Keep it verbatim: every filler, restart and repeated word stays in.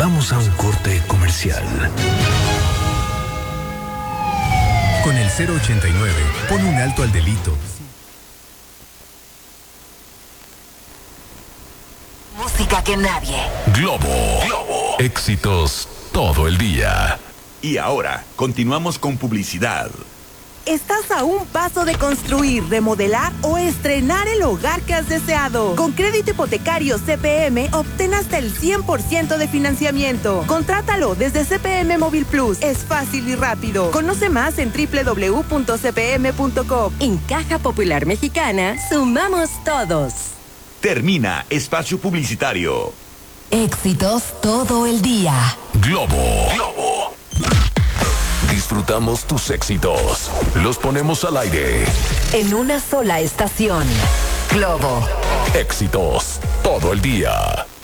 Vamos a un corte comercial. Con el cero ochenta y nueve, pon un alto al delito. Música que nadie. Globo. Globo. Éxitos todo el día. Y ahora, continuamos con publicidad. Estás a un paso de construir, remodelar o estrenar el hogar que has deseado. Con crédito hipotecario C P M, obtén hasta el cien por ciento de financiamiento. Contrátalo desde C P M Móvil Plus. Es fácil y rápido. Conoce más en doble u doble u doble u punto c p m punto com. En Caja Popular Mexicana, sumamos todos. Termina espacio publicitario. Éxitos todo el día. Globo. Globo. Disfrutamos tus éxitos. Los ponemos al aire. En una sola estación. Globo. Éxitos todo el día.